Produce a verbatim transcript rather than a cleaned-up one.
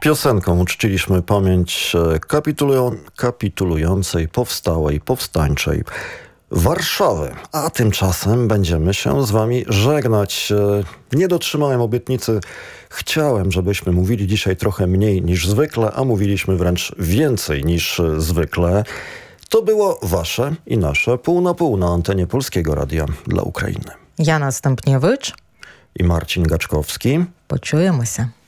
Piosenką uczciliśmy pamięć kapitulują, kapitulującej, powstałej, powstańczej Warszawy. A tymczasem będziemy się z wami żegnać. Nie dotrzymałem obietnicy. Chciałem, żebyśmy mówili dzisiaj trochę mniej niż zwykle, a mówiliśmy wręcz więcej niż zwykle. To było wasze i nasze pół na pół na antenie Polskiego Radia dla Ukrainy. Jana Stępniewicz i Marcin Gaczkowski. Почуємося.